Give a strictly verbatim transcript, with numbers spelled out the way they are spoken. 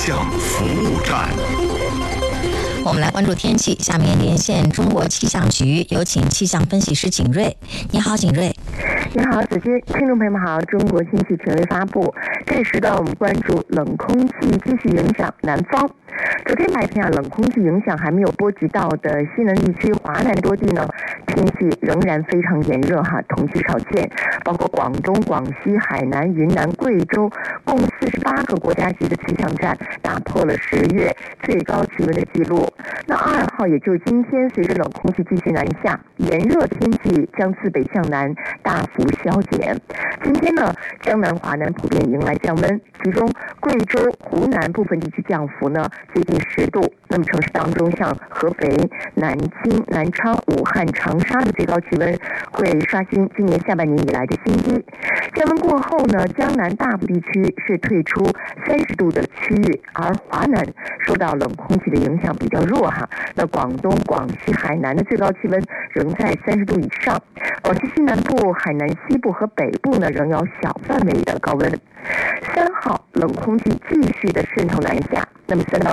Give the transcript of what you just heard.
象服务站。 我们来关注天气，下面连线中国气象局，有请气象分析师景瑞。你好，景瑞。 你好，子君，听众朋友们好。中国天气权威发布，这时段我们关注冷空气继续影响南方。昨天白天啊，冷空气影响还没有波及到的西南地区，华南多地呢，天气仍然非常炎热哈，同期少见。包括广东、广西、海南、云南、贵州，共四十八个国家级的气象站打破了十月最高气温的记录。那二号，也就是今天，随着冷空气继续南下，炎热天气将自北向南大幅消减。今天呢，江南、华南普遍迎来降温，其中贵州、湖南部分地区降幅呢接近十度。那么城市当中，像合肥、南京、南昌、武汉、长沙的最高气温会刷新今年下半年以来的新低。降温过后呢，江南大部地区是退出三十度的区域，而华南受到冷空气的影响比较弱哈。那广东、广西、海南的最高气温仍在三十度以上，广西西南部、海南西部和北部呢仍有小范围的高温。三号，冷空气继续的渗透南下，那么三到